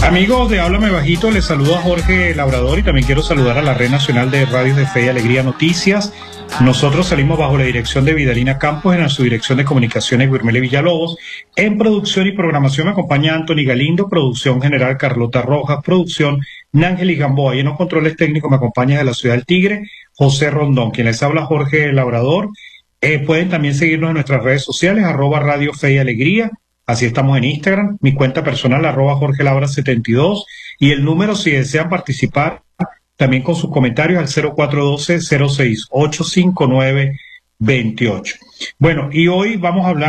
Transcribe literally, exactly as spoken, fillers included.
Amigos de Háblame Bajito, les saludo a Jorge Labrador y también quiero saludar a la Red Nacional de Radios de Fe y Alegría Noticias. Nosotros salimos bajo la dirección de Vidalina Campos, en su dirección de comunicaciones Guirmele Villalobos. En producción y programación me acompaña Anthony Galindo, producción general Carlota Rojas, producción Nángel y Gamboa. Y en los controles técnicos me acompaña de la Ciudad del Tigre, José Rondón. Quien les habla, Jorge Labrador. Eh, pueden también seguirnos en nuestras redes sociales, arroba Radio Fe y Alegría. Así estamos en Instagram, mi cuenta personal, arroba Jorge Labra setenta y dos, y el número, si desean participar, también con sus comentarios, al cero cuatro uno dos, cero seis ocho cinco nueve dos ocho. Bueno, y hoy vamos a hablar